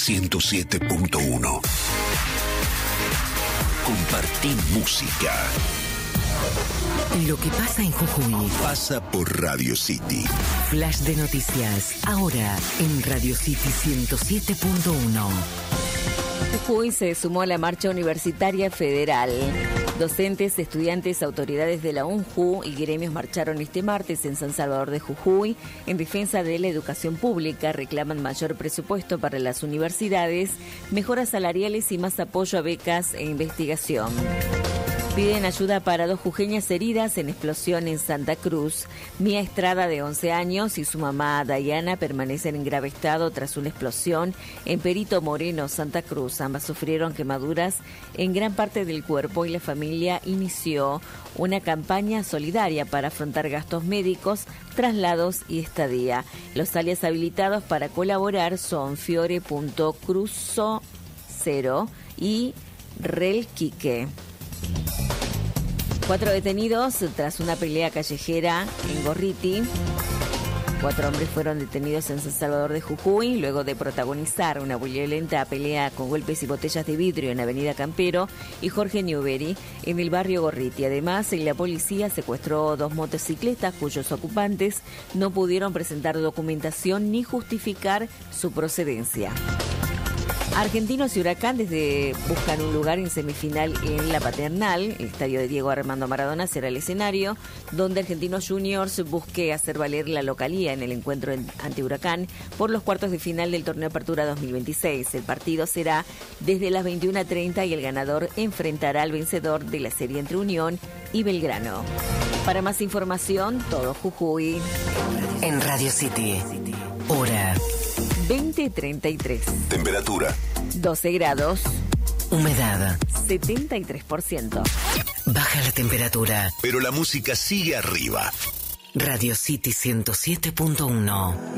107.1. Compartí música. Lo que pasa en Jujuy Pasa por Radio City. Flash de noticias, ahora en Radio City 107.1. Jujuy se sumó a la marcha universitaria federal. Docentes, estudiantes, autoridades de la UNJU y gremios marcharon este martes en San Salvador de Jujuy en defensa de la educación pública. Reclaman mayor presupuesto para las universidades, mejoras salariales y más apoyo a becas e investigación. Piden ayuda para 2 jujeñas heridas en explosión en Santa Cruz. Mía Estrada, de 11 años, y su mamá, Dayana, permanecen en grave estado tras una explosión en Perito Moreno, Santa Cruz. Ambas sufrieron quemaduras en gran parte del cuerpo y la familia inició una campaña solidaria para afrontar gastos médicos, traslados y estadía. Los alias habilitados para colaborar son Fiore.Cruzo0 y Relquique. 4 detenidos tras una pelea callejera en Gorriti. 4 hombres fueron detenidos en San Salvador de Jujuy luego de protagonizar una violenta pelea con golpes y botellas de vidrio en Avenida Campero y Jorge Newbery en el barrio Gorriti. Además, la policía secuestró 2 motocicletas cuyos ocupantes no pudieron presentar documentación ni justificar su procedencia. Argentinos y Huracán buscan un lugar en semifinal en La Paternal. El estadio de Diego Armando Maradona será el escenario donde Argentinos Juniors busque hacer valer la localía en el encuentro ante Huracán por los cuartos de final del Torneo Apertura 2026. El partido será desde las 21:30 y el ganador enfrentará al vencedor de la serie entre Unión y Belgrano. Para más información, todo Jujuy en Radio City. Hora 20:33. Temperatura 12 grados. Humedad 73%. Baja la temperatura. Pero la música sigue arriba. Radio City 107.1.